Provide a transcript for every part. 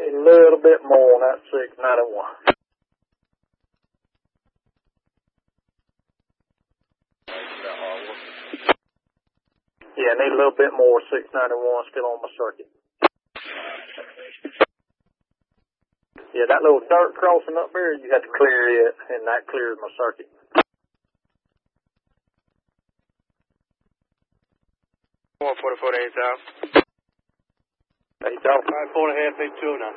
A little bit more on that 691. Yeah, I need a little bit more 691 still on my circuit. Yeah, that little dirt crossing up there, you had to clear it, and that cleared my circuit. 144 to 8 South. 8 South. 4.5, 82 now.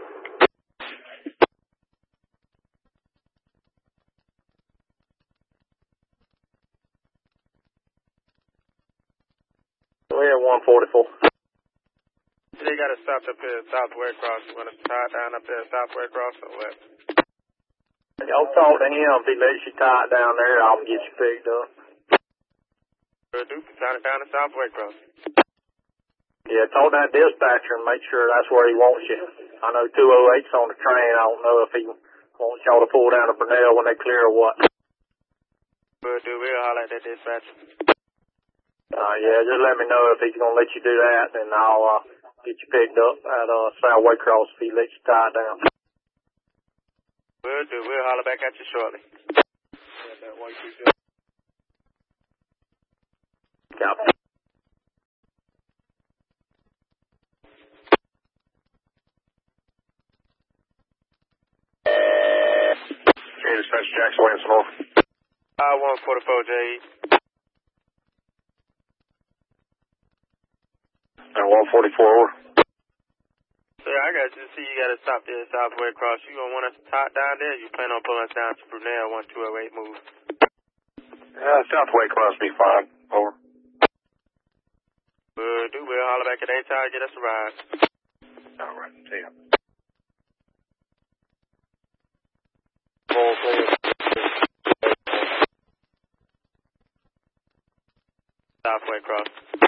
We're at 144. They got to stop up here at Southway Cross. You want to tie down up there at Southway Cross or what? Y'all talk to him. If he lets you tie it down there, I'll get you picked up. Will do. Tie it down at Southway Cross. Yeah, talk to that dispatcher and make sure that's where he wants you. I know 208's on the train. I don't know if he wants y'all to pull down to Burnell when they clear or what. Will do. We'll holler at that dispatcher. Yeah, just let me know if he's going to let you do that, and I'll get you picked up at Southway Cross if he lets you tie it down. Will do. We'll holler back at you shortly. Copy. Dispatch Jackson Williamson over. 144 JE. 144 over. So yeah, I got to see you got to stop there at Southway Cross. You gonna want us to tie down there? You plan on pulling us down to Brunel 1208 move? Southway Cross be fine. Over. Will do. We'll holler back at A-Tower to get us a ride. All right. See ya. Southway Cross.